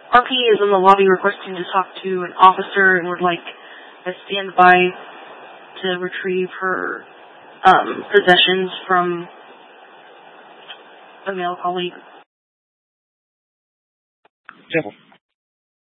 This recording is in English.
RP is in the lobby requesting to talk to an officer and would like a standby to retrieve her possessions from a male colleague. Simple.